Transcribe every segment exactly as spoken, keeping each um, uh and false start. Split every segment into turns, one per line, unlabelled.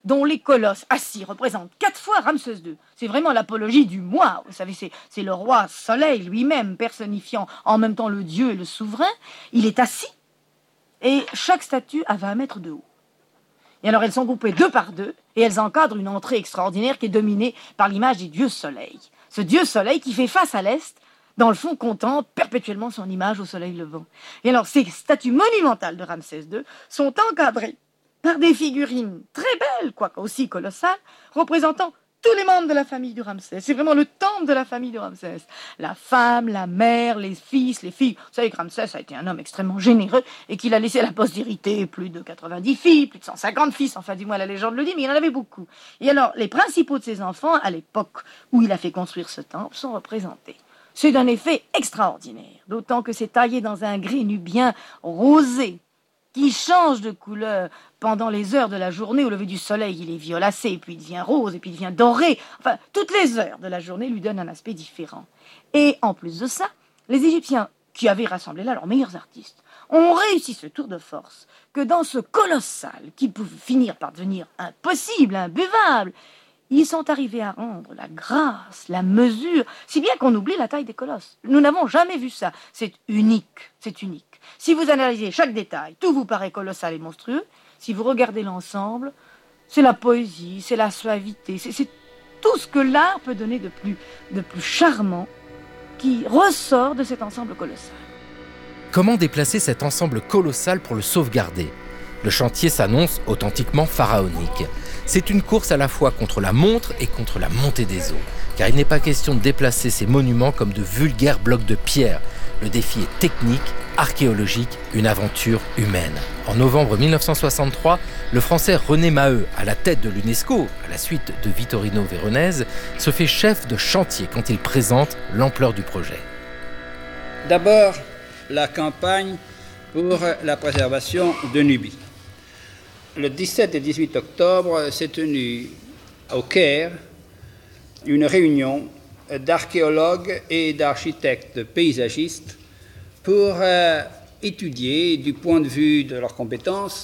dont les colosses assis représentent quatre fois Ramsès deux. C'est vraiment l'apologie du moi. Vous savez, c'est, c'est le roi soleil lui-même, personnifiant en même temps le dieu et le souverain. Il est assis et chaque statue a vingt mètres de haut. Et alors elles sont groupées deux par deux et elles encadrent une entrée extraordinaire qui est dominée par l'image du dieu soleil. Ce dieu soleil qui fait face à l'est, dans le fond, contemple perpétuellement son image au soleil levant. Et alors ces statues monumentales de Ramsès deux sont encadrées par des figurines très belles, quoique aussi colossales, représentant tous les membres de la famille de Ramsès. C'est vraiment le temple de la famille de Ramsès. La femme, la mère, les fils, les filles. Vous savez que Ramsès a été un homme extrêmement généreux et qu'il a laissé à la postérité plus de quatre-vingt-dix filles, plus de cent cinquante fils, enfin du moins la légende le dit, mais il en avait beaucoup. Et alors, les principaux de ses enfants, à l'époque où il a fait construire ce temple, sont représentés. C'est d'un effet extraordinaire, d'autant que c'est taillé dans un gris nubien rosé, qui change de couleur pendant les heures de la journée. Au lever du soleil, il est violacé, puis il devient rose, et puis il devient doré. Enfin, toutes les heures de la journée lui donnent un aspect différent. Et en plus de ça, les Égyptiens, qui avaient rassemblé là leurs meilleurs artistes, ont réussi ce tour de force que dans ce colossal, qui pouvait finir par devenir impossible, imbuvable, ils sont arrivés à rendre la grâce, la mesure, si bien qu'on oublie la taille des colosses. Nous n'avons jamais vu ça. C'est unique, c'est unique. Si vous analysez chaque détail, tout vous paraît colossal et monstrueux. Si vous regardez l'ensemble, c'est la poésie, c'est la suavité, c'est, c'est tout ce que l'art peut donner de plus, de plus charmant qui ressort de cet ensemble colossal.
Comment déplacer cet ensemble colossal pour le sauvegarder ? Le chantier s'annonce authentiquement pharaonique. C'est une course à la fois contre la montre et contre la montée des eaux. Car il n'est pas question de déplacer ces monuments comme de vulgaires blocs de pierre. Le défi est technique, archéologique, une aventure humaine. En novembre dix-neuf cent soixante-trois, le Français René Maheu, à la tête de l'UNESCO, à la suite de Vittorino Veronese, se fait chef de chantier quand il présente l'ampleur du projet.
D'abord, la campagne pour la préservation de Nubie. Le dix-sept et dix-huit octobre s'est tenue au Caire une réunion d'archéologues et d'architectes paysagistes pour euh, étudier, du point de vue de leurs compétences,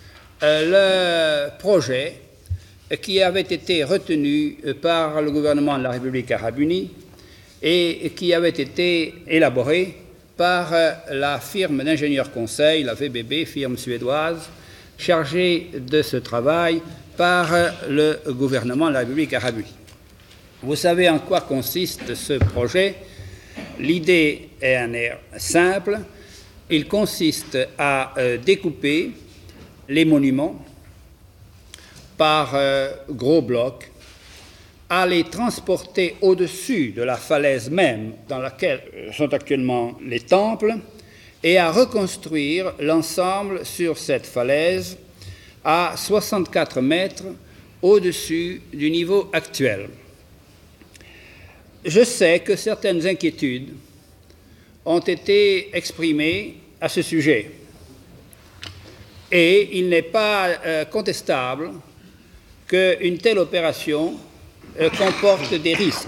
euh, le projet qui avait été retenu par le gouvernement de la République arabe unie et qui avait été élaboré par euh, la firme d'ingénieurs conseil, la V B B, firme suédoise, chargée de ce travail par euh, le gouvernement de la République arabe unie. Vous savez en quoi consiste ce projet. L'idée est un air simple. Il consiste à euh, découper les monuments par euh, gros blocs, à les transporter au-dessus de la falaise même dans laquelle sont actuellement les temples et à reconstruire l'ensemble sur cette falaise à soixante-quatre mètres au-dessus du niveau actuel. Je sais que certaines inquiétudes ont été exprimées à ce sujet et il n'est pas euh, contestable qu'une telle opération euh, comporte des risques.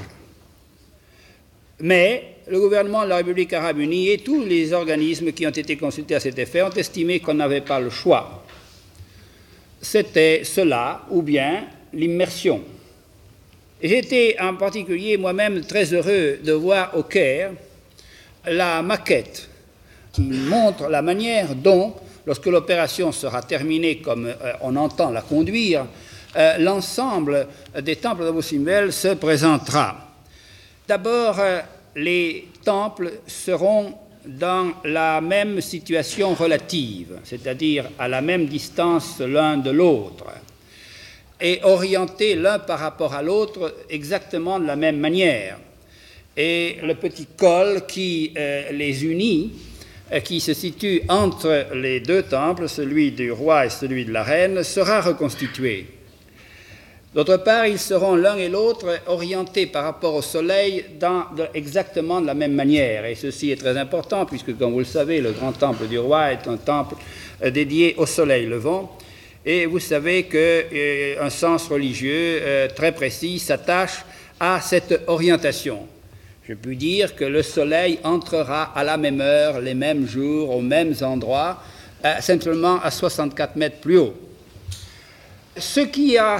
Mais le gouvernement de la République arabe unie et tous les organismes qui ont été consultés à cet effet ont estimé qu'on n'avait pas le choix. C'était cela ou bien l'immersion. J'étais en particulier moi-même très heureux de voir au Caire la maquette qui montre la manière dont, lorsque l'opération sera terminée comme euh, on entend la conduire, euh, l'ensemble des temples d'Abou Simbel se présentera. D'abord, euh, les temples seront dans la même situation relative, c'est-à-dire à la même distance l'un de l'autre, et orientés l'un par rapport à l'autre exactement de la même manière. Et le petit col qui euh, les unit, euh, qui se situe entre les deux temples, celui du roi et celui de la reine, sera reconstitué. D'autre part, ils seront l'un et l'autre orientés par rapport au soleil dans de, exactement de la même manière. Et ceci est très important puisque, comme vous le savez, le grand temple du roi est un temple euh, dédié au soleil levant. Et vous savez qu'un euh, sens religieux euh, très précis s'attache à cette orientation. Je puis dire que le soleil entrera à la même heure, les mêmes jours, aux mêmes endroits, euh, simplement à soixante-quatre mètres plus haut. Ce qui a